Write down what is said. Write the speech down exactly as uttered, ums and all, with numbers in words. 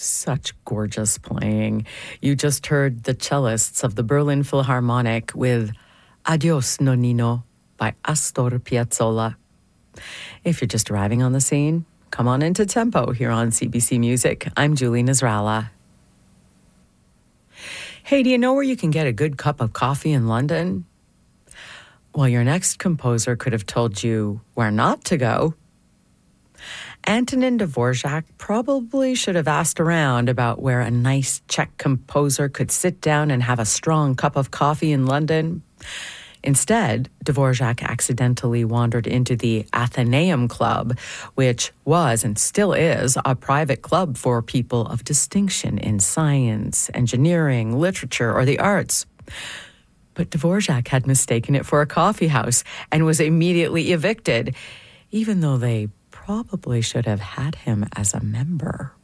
Such gorgeous playing. You just heard the cellists of the Berlin Philharmonic with Adios Nonnino by Astor Piazzolla. If you're just arriving on the scene, come on into Tempo here on C B C Music. I'm Julie Nasrallah. Hey, do you know where you can get a good cup of coffee in London? Well, your next composer could have told you where not to go. Antonin Dvorak probably should have asked around about where a nice Czech composer could sit down and have a strong cup of coffee in London. Instead, Dvorak accidentally wandered into the Athenaeum Club, which was and still is a private club for people of distinction in science, engineering, literature, or the arts. But Dvorak had mistaken it for a coffee house and was immediately evicted, even though they probably should have had him as a member.